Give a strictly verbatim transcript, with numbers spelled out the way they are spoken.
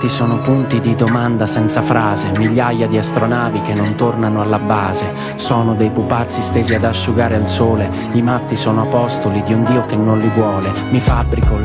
fatti sono punti di domanda senza frase, migliaia di astronavi che non tornano alla base. Sono dei pupazzi stesi ad asciugare al sole, i matti sono apostoli di un Dio che non li vuole. Mi fabbrico